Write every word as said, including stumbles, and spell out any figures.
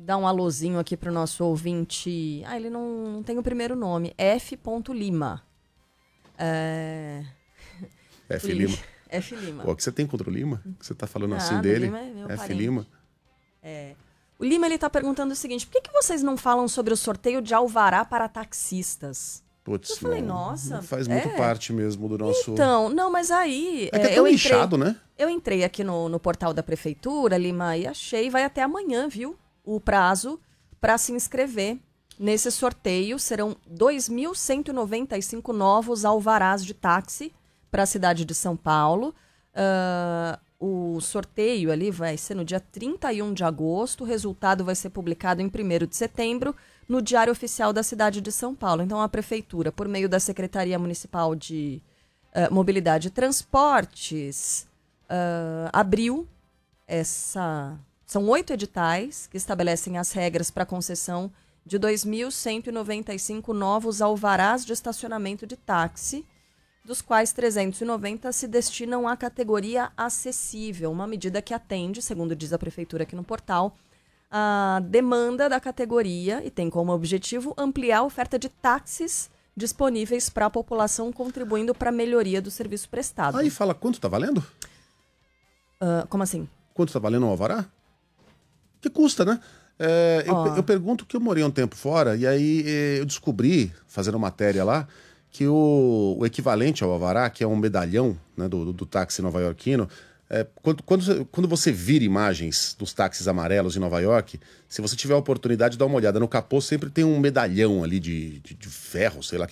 dar um alôzinho aqui pro nosso ouvinte. Ah, ele não, não tem o primeiro nome. F. Lima. É... F. Lima. F. Lima. Pô, o que você tem contra o Lima? Que você tá falando Nada, assim dele? Lima é meu F. parente. Lima. É. O Lima, ele tá perguntando o seguinte: por que, que vocês não falam sobre o sorteio de alvará para taxistas? Putz, Eu falei, não, nossa, não faz é? muito parte mesmo do nosso... Então, não, mas aí... É que é eu tão entrei, lixado, né? Eu entrei aqui no, no portal da prefeitura, Lima, e achei, vai até amanhã, viu? O prazo para se inscrever nesse sorteio. Serão dois mil cento e noventa e cinco novos alvarás de táxi para a cidade de São Paulo. Uh, o sorteio ali vai ser no dia trinta e um de agosto. O resultado vai ser publicado em primeiro de setembro no Diário Oficial da cidade de São Paulo. Então, a prefeitura, por meio da Secretaria Municipal de uh, Mobilidade e Transportes, uh, abriu essa... São oito editais que estabelecem as regras para a concessão de dois mil cento e noventa e cinco novos alvarás de estacionamento de táxi, dos quais trezentos e noventa se destinam à categoria acessível, uma medida que atende, segundo diz a prefeitura aqui no portal, a demanda da categoria e tem como objetivo ampliar a oferta de táxis disponíveis para a população, contribuindo para a melhoria do serviço prestado. Aí fala, quanto tá valendo? Uh, como assim? Quanto tá valendo um alvará? Que custa, né? É, eu, Ó. eu pergunto que eu morei um tempo fora e aí eh, eu descobri, fazendo matéria lá, que o, o equivalente ao alvará, que é um medalhão, né, do, do, do táxi nova-iorquino, é, quando, quando, quando você vira imagens dos táxis amarelos em Nova York, se você tiver a oportunidade de dar uma olhada no capô, sempre tem um medalhão ali de, de, de ferro, sei lá,